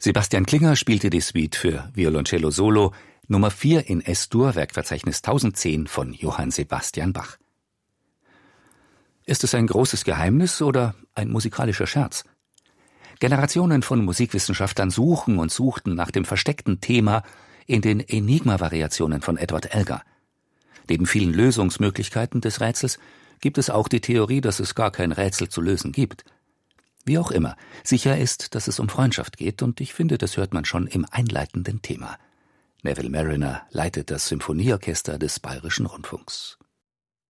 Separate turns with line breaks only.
Sebastian Klinger spielte die Suite für Violoncello Solo Nummer 4 in S-Dur, Werkverzeichnis 1010 von Johann Sebastian Bach. Ist es ein großes Geheimnis oder ein musikalischer Scherz? Generationen von Musikwissenschaftlern suchen und suchten nach dem versteckten Thema in den Enigma-Variationen von Edward Elgar. Neben vielen Lösungsmöglichkeiten des Rätsels gibt es auch die Theorie, dass es gar kein Rätsel zu lösen gibt. Wie auch immer, sicher ist, dass es um Freundschaft geht, und ich finde, das hört man schon im einleitenden Thema. Neville Marriner leitet das Symphonieorchester des Bayerischen Rundfunks.